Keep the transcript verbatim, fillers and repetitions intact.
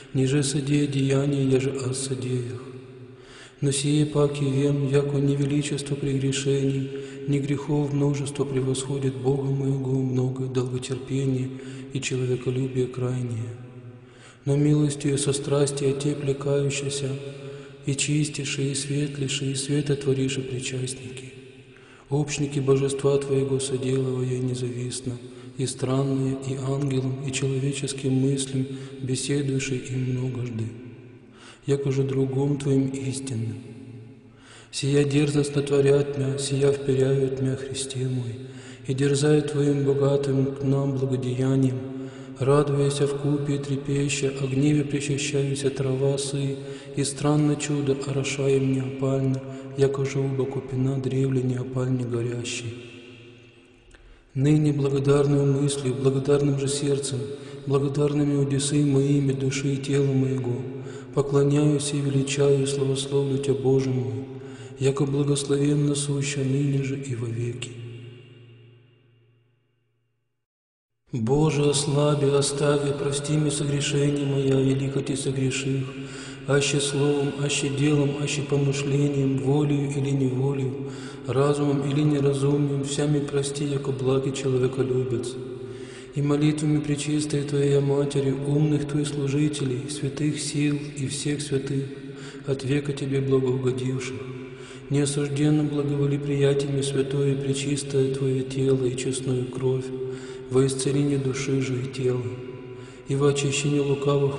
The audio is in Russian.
ниже содея деяния, я же о содеях. Но сие паки вем, яко не величество прегрешений, ни грехов множество превосходит Бога моего много долготерпение и человеколюбие крайнее. Но милостью и сострастие те плекающиеся, и чистейшие, и светлейшие, и света твориши причастники. Общники божества Твоего соделывая независтно, и странные, и ангелам, и человеческим мыслям, беседующие им многожды, яко же другом Твоим истинным. Сия дерзостно творят мя, сия вперяют мя, Христе мой, и дерзают Твоим богатым к нам благодеянием, радуяся вкупе и трепеща, о гневе причащаюся трава сы, и странно чудо орошаем неопально, яко же оба купина древле неопальне горящей. Ныне благодарную мыслью, благодарным же сердцем, благодарными удесы моими души и тела моего, поклоняюсь и величаю и славословлю Тебя, Боже мой, яко благословенно суща ныне же и вовеки. Боже, ослаби, остави, прости мне согрешения моя, велико Ты согреших, аще словом, аще делом, аще помышлением, волею или неволею, разумом или неразумием, всями прости, яко благий человеколюбец. И молитвами пречистой Твоей Матери, умных Твоих служителей, святых сил и всех святых, от века Тебе благоугодивших, неосужденно благоволи приятиями святое и пречистое Твое тело и честную кровь, во исцеление души же и тела, и во очищение лукавых